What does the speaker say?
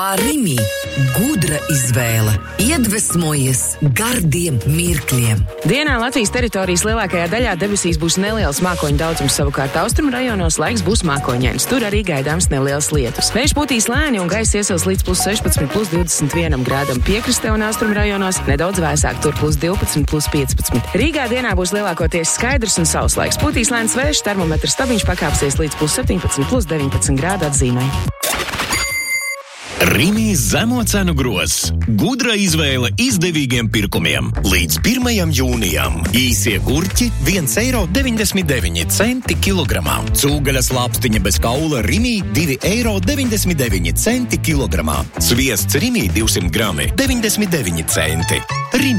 Rimi gudra izvēle, iedvesmojies gardiem mirkļiem. Dienā Latvijas teritorijas lielākajā daļā debesīs būs neliels mākoņu daudzums, savukārt austrumu rajonos laiks būs mākoņains. Tur arī gaidāms neliels lietus. Vējš pūtīs lēni un gaiss iesils līdz +16, +21 grādam piekrastē un austrumu rajonos, nedaudz vēsāk, tur +12, +15. Rīgā dienā būs lielākoties skaidrs un sauss laiks. Pūtīs lēns vējš, termometrs stabiņš pakāpsies līdz +17, +19 grādu atzīmē. Rimi zemo cenu grozs. Gudra izvēle izdevīgiem pirkumiem. Līdz 1. jūnijam. Īsie gurķi 1,99 eiro kilogramā. Cūgaļas lāpstiņa bez kaula Rimi 2,99 eiro kilogramā. Sviests Rimi 200 grami 99 centi. Rimi.